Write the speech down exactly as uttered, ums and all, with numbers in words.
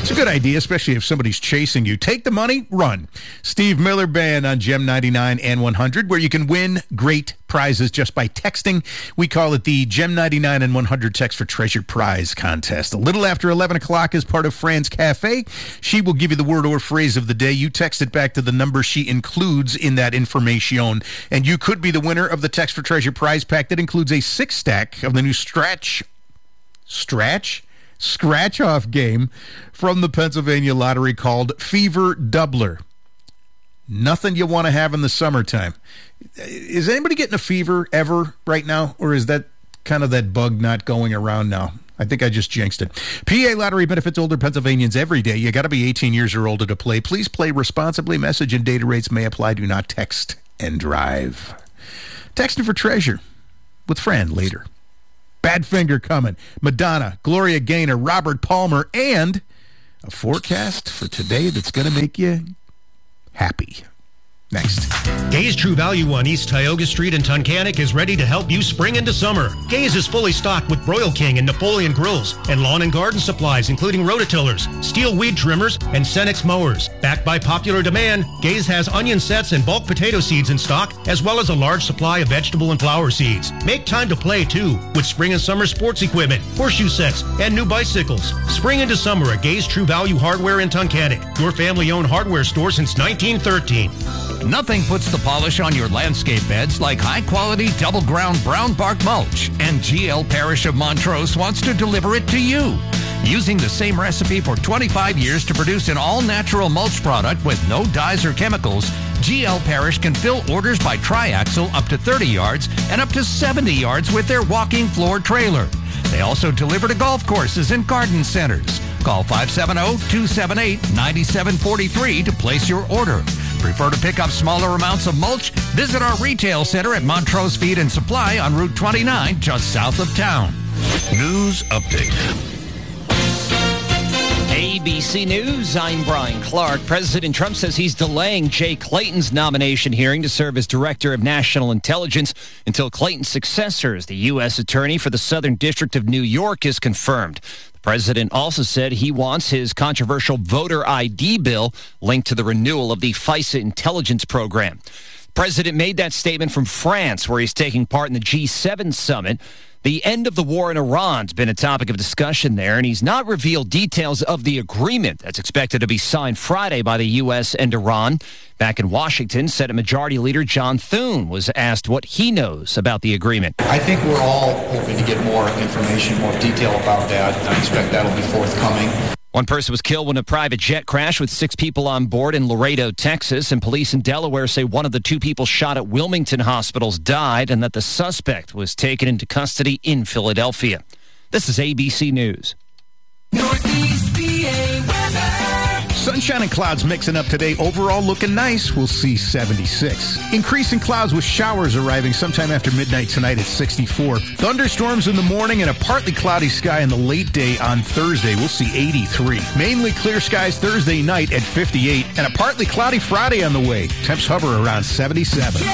It's a good idea, especially if somebody's chasing you. Take the money, run. Steve Miller Band on Gem ninety-nine and one hundred, where you can win great prizes just by texting. We call it the Gem ninety-nine and one hundred Text for Treasure Prize Contest. A little after eleven o'clock is part of Fran's Cafe. She will give you the word or phrase of the day. You text it back to the number she includes in that information, and you could be the winner of the Text for Treasure Prize Pack that includes a six-stack of the new Stretch... Stretch? Scratch-off game from the Pennsylvania Lottery called Fever Doubler. Nothing you want to have in the summertime. Is anybody getting a fever ever right now, or is that kind of that bug not going around now? I think I just jinxed it. P A Lottery benefits older Pennsylvanians every day. You got to be eighteen years or older to play. Please play responsibly. Message and data rates may apply. Do not text and drive. Texting for treasure with Fran later. Badfinger coming, Madonna, Gloria Gaynor, Robert Palmer, and a forecast for today that's going to make you happy. Next. Gaze True Value on East Tioga Street in Tunkhannock is ready to help you spring into summer. Gaze is fully stocked with Broil King and Napoleon grills and lawn and garden supplies, including rototillers, steel weed trimmers, and Cenex mowers. Backed by popular demand, Gaze has onion sets and bulk potato seeds in stock, as well as a large supply of vegetable and flower seeds. Make time to play, too, with spring and summer sports equipment, horseshoe sets, and new bicycles. Spring into summer at Gaze True Value Hardware in Tunkhannock, your family-owned hardware store since nineteen thirteen. Nothing puts the polish on your landscape beds like high-quality double-ground brown bark mulch, and G L Parish of Montrose wants to deliver it to you. Using the same recipe for twenty-five years to produce an all-natural mulch product with no dyes or chemicals, G L Parish can fill orders by triaxle up to thirty yards and up to seventy yards with their walking floor trailer. They also deliver to golf courses and garden centers. Call five seven zero, two seven eight, nine seven four three to place your order. Prefer to pick up smaller amounts of mulch? Visit our retail center at Montrose Feed and Supply on Route twenty-nine, just south of town. News update. A B C News, I'm Brian Clark. President Trump says he's delaying Jay Clayton's nomination hearing to serve as Director of National Intelligence until Clayton's successor as the U S Attorney for the Southern District of New York is confirmed. The president also said he wants his controversial voter I D bill linked to the renewal of the FISA intelligence program. The president made that statement from France, where he's taking part in the G seven summit. The end of the war in Iran's been a topic of discussion there, and he's not revealed details of the agreement that's expected to be signed Friday by the U S and Iran. Back in Washington, Senate Majority Leader John Thune was asked what he knows about the agreement. I think we're all hoping to get more information, more detail about that. I expect that'll be forthcoming. One person was killed when a private jet crashed with six people on board in Laredo, Texas, and police in Delaware say one of the two people shot at Wilmington hospitals died and that the suspect was taken into custody in Philadelphia. This is A B C News. Northeast P A weather. Sunshine and clouds mixing up today. Overall looking nice. We'll see seventy-six. Increasing clouds with showers arriving sometime after midnight tonight at sixty-four. Thunderstorms in the morning and a partly cloudy sky in the late day on Thursday. We'll see eighty-three. Mainly clear skies Thursday night at fifty-eight. And a partly cloudy Friday on the way. Temps hover around seventy-seven.